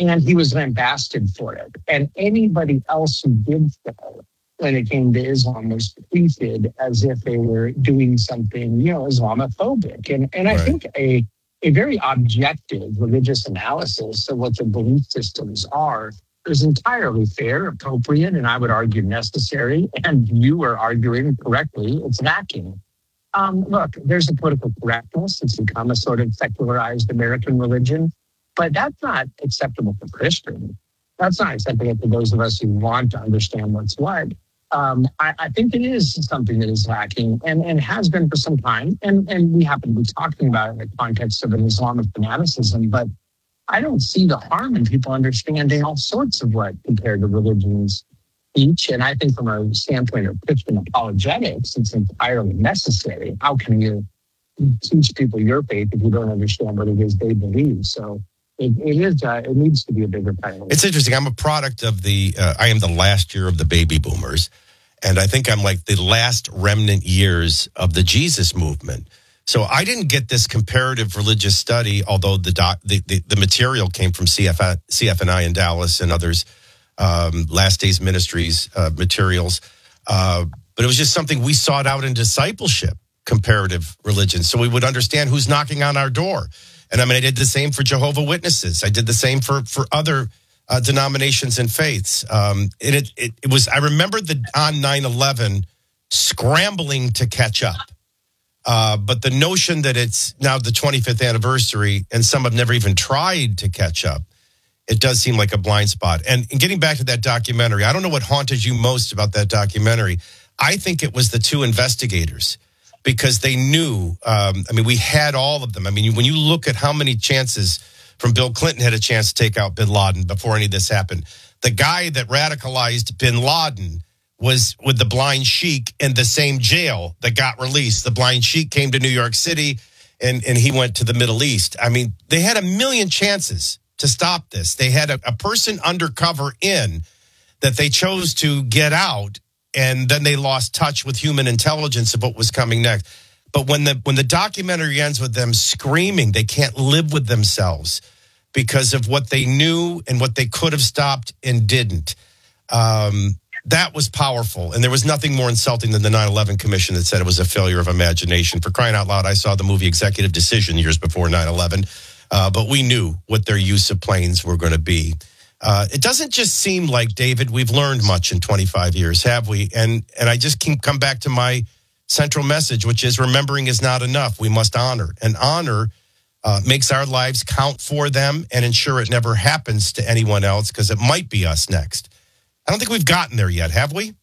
And he was lambasted for it. And anybody else who did so when it came to Islam was treated as if they were doing something, Islamophobic. And I think a very objective religious analysis of what the belief systems are is entirely fair, appropriate, and I would argue necessary. And you were arguing correctly, it's lacking. Look, there's a political correctness. It's become a sort of secularized American religion, but that's not acceptable for Christians. That's not acceptable for those of us who want to understand what's what. I think it is something that is lacking and has been for some time. And we happen to be talking about it in the context of an Islamic fanaticism, but I don't see the harm in people understanding all sorts of what compared to religions teach. And I think from a standpoint of Christian apologetics, it's entirely necessary. How can you teach people your faith if you don't understand what it is they believe? So it needs to be a bigger priority. It's interesting. I'm a product of I am the last year of the baby boomers. And I think I'm like the last remnant years of the Jesus movement. So I didn't get this comparative religious study, although the material came from CFNI in Dallas and others, Last Days Ministries materials. But it was just something we sought out in discipleship, comparative religion. So we would understand who's knocking on our door. And I did the same for Jehovah's Witnesses. I did the same for other denominations and faiths. It was, I remember on 9/11 scrambling to catch up. But the notion that it's now the 25th anniversary and some have never even tried to catch up, it does seem like a blind spot. And getting back to that documentary, I don't know what haunted you most about that documentary. I think it was the two investigators. Because they knew, we had all of them. When you look at how many chances from Bill Clinton had a chance to take out bin Laden before any of this happened. The guy that radicalized bin Laden was with the Blind Sheik in the same jail that got released. The Blind Sheik came to New York City and he went to the Middle East. They had a million chances to stop this. They had a person undercover in that they chose to get out. And then they lost touch with human intelligence of what was coming next. But when the documentary ends with them screaming, they can't live with themselves because of what they knew and what they could have stopped and didn't. That was powerful. And there was nothing more insulting than the 9/11 Commission that said it was a failure of imagination. For crying out loud, I saw the movie Executive Decision years before 9/11. But we knew what their use of planes were going to be. It doesn't just seem like, David, we've learned much in 25 years, have we? And I just come back to my central message, which is remembering is not enough. We must honor. And honor makes our lives count for them and ensure it never happens to anyone else because it might be us next. I don't think we've gotten there yet, have we?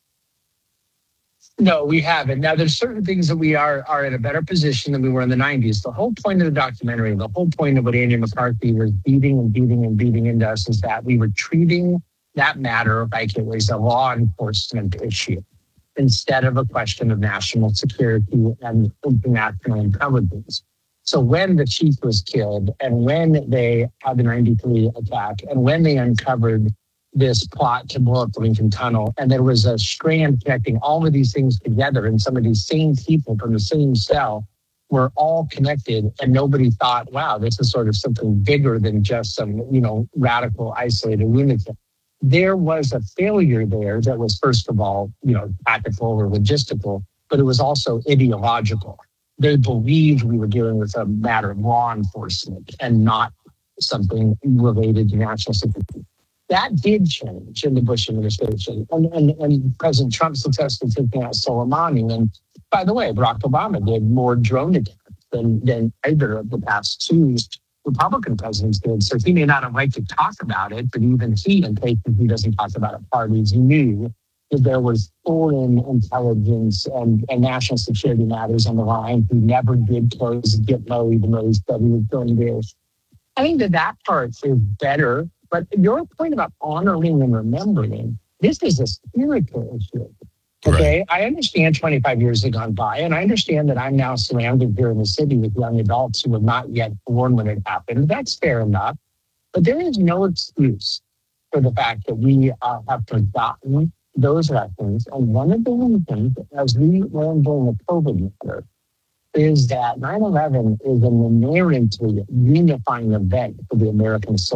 No, we haven't. Now, there's certain things that we are in a better position than we were in the 90s. The whole point of the documentary, the whole point of what Andrew McCarthy was beating into us is that we were treating that matter like it was a law enforcement issue instead of a question of national security and international intelligence. So when the chief was killed and when they had the 93 attack and when they uncovered this plot to blow up the Lincoln Tunnel, and there was a strand connecting all of these things together, and some of these same people from the same cell were all connected, and nobody thought, wow, this is sort of something bigger than just some, radical, isolated lunatic. There was a failure there that was, first of all, tactical or logistical, but it was also ideological. They believed we were dealing with a matter of law enforcement and not something related to national security. That did change in the Bush administration. And President Trump successfully taking out Soleimani. And by the way, Barack Obama did more drone attacks than either of the past two Republican presidents did. So he may not have liked to talk about it, but even he, in cases he doesn't talk about at parties, knew that there was foreign intelligence and national security matters on the line. He never did close Gitmo, even though he said he was going to. I think that part is better. But your point about honoring and remembering, this is a spiritual issue. Okay, right. I understand 25 years have gone by, and I understand that I'm now surrounded here in the city with young adults who were not yet born when it happened. That's fair enough. But there is no excuse for the fact that we have forgotten those lessons. And one of the reasons, as we learned during the COVID year, is that 9/11 is an inherently unifying event for the American soul.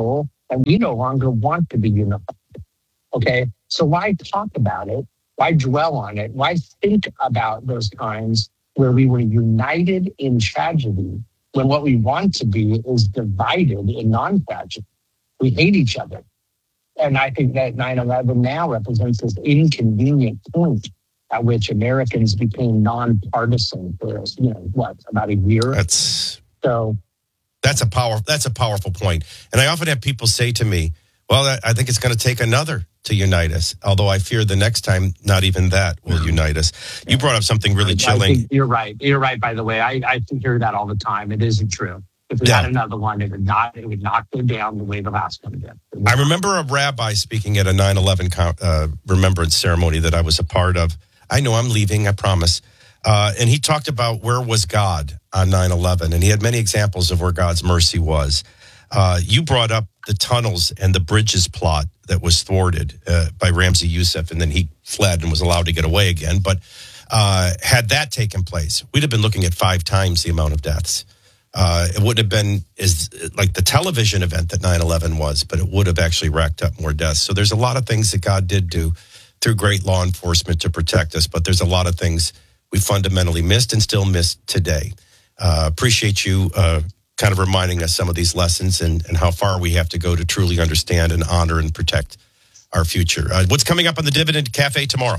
and we no longer want to be unified. Okay, so why talk about it? Why dwell on it? Why think about those times where we were united in tragedy when what we want to be is divided in non-tragedy? We hate each other. And I think that 9/11 now represents this inconvenient point at which Americans became nonpartisan for, about a year. That's So a powerful point. And I often have people say to me, well, I think it's going to take another to unite us. Although I fear the next time, not even that will unite us. You brought up something really chilling. I think you're right. You're right, by the way. I hear that all the time. It isn't true. If we had another one, it would not go down the way the last one did. I remember a rabbi speaking at a 9/11 remembrance ceremony that I was a part of. I know I'm leaving, I promise. And he talked about where was God on 9/11, and he had many examples of where God's mercy was. You brought up the tunnels and the bridges plot that was thwarted by Ramzi Youssef, and then he fled and was allowed to get away again. But had that taken place, we'd have been looking at 5 times the amount of deaths. It wouldn't have been as like the television event that 9/11 was, but it would have actually racked up more deaths. So there's a lot of things that God did do through great law enforcement to protect us, but there's a lot of things we fundamentally missed and still miss today. Appreciate you kind of reminding us some of these lessons and how far we have to go to truly understand and honor and protect our future. What's coming up on the Dividend Cafe tomorrow?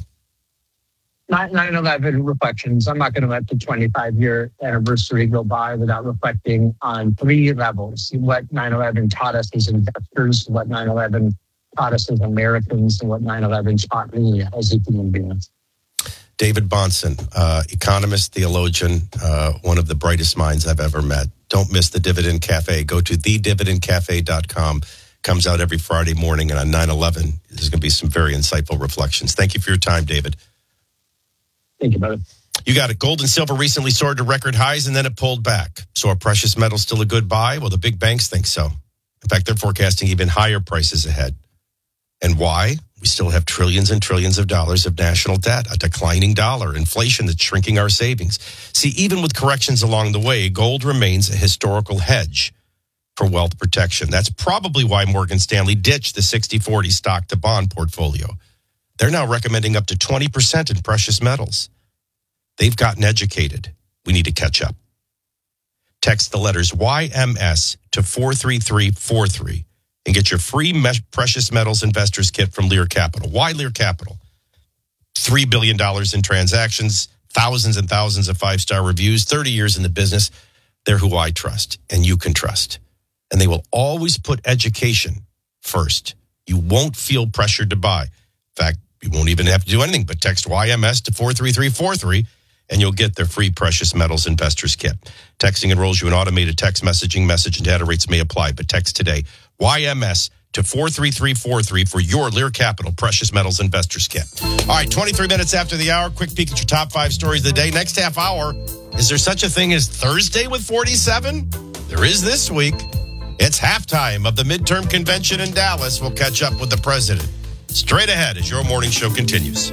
9/11 reflections. I'm not going to let the 25-year anniversary go by without reflecting on 3 levels. What 9/11 taught us as investors, what 9/11 taught us as Americans, and what 9/11 taught me as a human being. David Bahnsen, economist, theologian, one of the brightest minds I've ever met. Don't miss the Dividend Cafe. Go to thedividendcafe.com. Comes out every Friday morning, and on 9/11, there's going to be some very insightful reflections. Thank you for your time, David. Thank you, brother. You got it. Gold and silver recently soared to record highs, and then it pulled back. So are precious metals still a good buy? Well, the big banks think so. In fact, they're forecasting even higher prices ahead. And why? We still have trillions and trillions of dollars of national debt, a declining dollar, inflation that's shrinking our savings. See, even with corrections along the way, gold remains a historical hedge for wealth protection. That's probably why Morgan Stanley ditched the 60-40 stock to bond portfolio. They're now recommending up to 20% in precious metals. They've gotten educated. We need to catch up. Text the letters YMS to 43343 and get your free precious metals investors kit from Lear Capital. Why Lear Capital? $3 billion in transactions, thousands and thousands of 5-star reviews, 30 years in the business. They're who I trust, and you can trust. And they will always put education first. You won't feel pressured to buy. In fact, you won't even have to do anything but text YMS to 43343, and you'll get their free precious metals investors kit. Texting enrolls you in automated text messaging. Message and data rates may apply, but text today YMS to 43343 for your Lear Capital precious metals investors kit. All right, 23 minutes after the hour, quick peek at your top 5 stories of the day. Next half hour, is there such a thing as Thursday with 47? There is this week. It's halftime of the midterm convention in Dallas. We'll catch up with the president. Straight ahead as your morning show continues.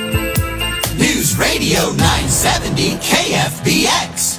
News Radio 970 KFBX.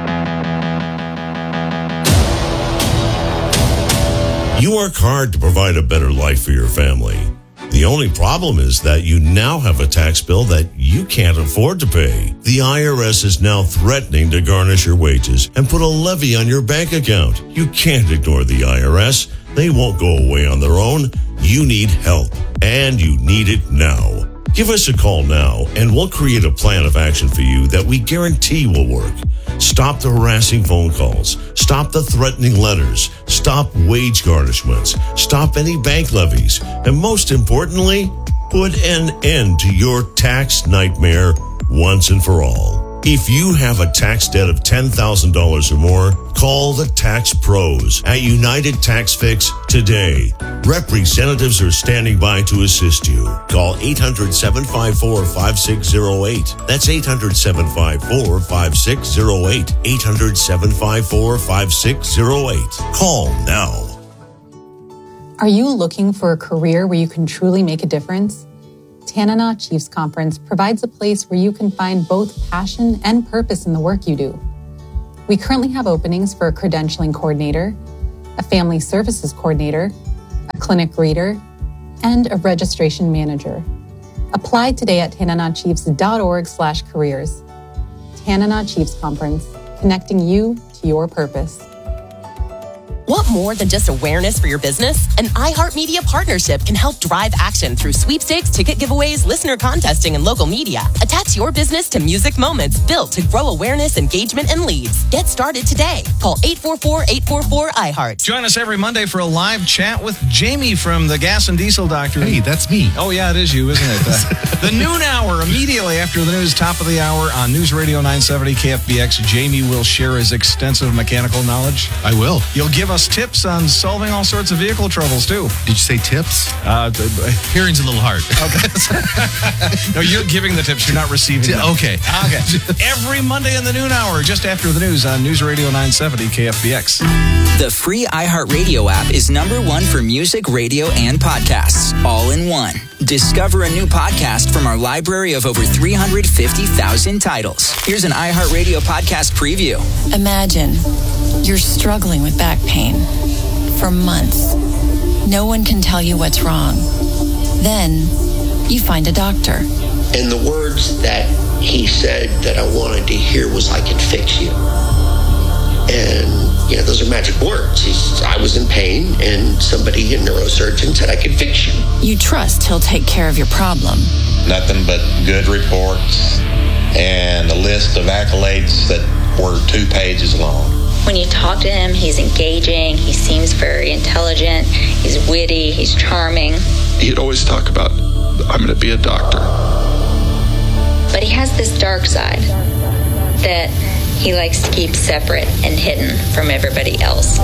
You work hard to provide a better life for your family. The only problem is that you now have a tax bill that you can't afford to pay. The IRS is now threatening to garnish your wages and put a levy on your bank account. You can't ignore the IRS. They won't go away on their own. You need help, and you need it now. Give us a call now, and we'll create a plan of action for you that we guarantee will work. Stop the harassing phone calls. Stop the threatening letters. Stop wage garnishments. Stop any bank levies. And most importantly, put an end to your tax nightmare once and for all. If you have a tax debt of $10,000 or more, call the Tax Pros at United Tax Fix today. Representatives are standing by to assist you. Call 800-754-5608. That's 800-754-5608. 800-754-5608. Call now. Are you looking for a career where you can truly make a difference? Tanana Chiefs Conference provides a place where you can find both passion and purpose in the work you do. We currently have openings for a credentialing coordinator, a family services coordinator, a clinic greeter, and a registration manager. Apply today at TananahChiefs.org/careers. Tanana Chiefs Conference, connecting you to your purpose. Want more than just awareness for your business? An iHeartMedia partnership can help drive action through sweepstakes, ticket giveaways, listener contesting, and local media. Attach your business to music moments built to grow awareness, engagement, and leads. Get started today. Call 844-844-iHeart. Join us every Monday for a live chat with Jamie from the Gas and Diesel Doctor. Hey, that's me. Oh, yeah, it is you, isn't it? The noon hour, immediately after the news, top of the hour on News Radio 970 KFBX. Jamie will share his extensive mechanical knowledge. I will. You'll give us tips on solving all sorts of vehicle troubles, too. Did you say tips? Hearing's a little hard. Okay. No, you're giving the tips. You're not receiving them. Okay. Every Monday in the noon hour, just after the news on News Radio 970 KFBX. The free iHeartRadio app is #1 for music, radio, and podcasts, all in one. Discover a new podcast from our library of over 350,000 titles. Here's an iHeartRadio podcast preview. Imagine you're struggling with back pain for months. No one can tell you what's wrong. Then you find a doctor. And the words that he said that I wanted to hear was, "I can fix you." And, those are magic words. I was in pain, and somebody, a neurosurgeon, said, "I can fix you." You trust he'll take care of your problem. Nothing but good reports and a list of accolades that were 2 pages long. When you talk to him, he's engaging, he seems very intelligent, he's witty, he's charming. He'd always talk about, "I'm going to be a doctor." But he has this dark side that he likes to keep separate and hidden from everybody else.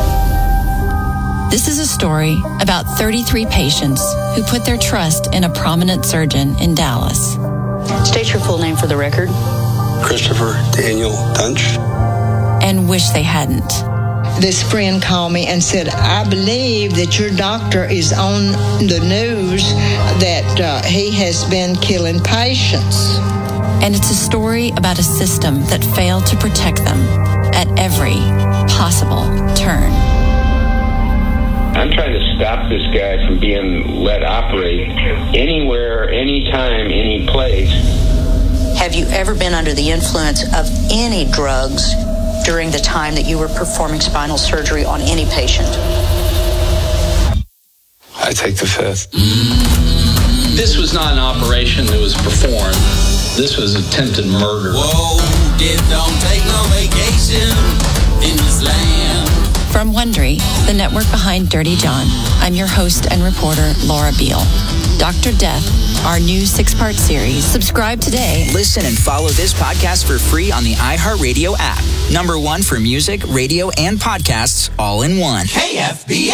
This is a story about 33 patients who put their trust in a prominent surgeon in Dallas. State your full name for the record. Christopher Daniel Tunch. And wish they hadn't. This friend called me and said, "I believe that your doctor is on the news that he has been killing patients." And it's a story about a system that failed to protect them at every possible turn. I'm trying to stop this guy from being let operate anywhere, anytime, any place. Have you ever been under the influence of any drugs during the time that you were performing spinal surgery on any patient? I take the 5th. This was not an operation that was performed. This was attempted murder. Whoa, don't take no vacation in this land. From Wondery, the network behind Dirty John, I'm your host and reporter, Laura Beale. Dr. Death, our new 6-part series. Subscribe today. Listen and follow this podcast for free on the iHeartRadio app. #1 for music, radio, and podcasts, all in one. KFBX.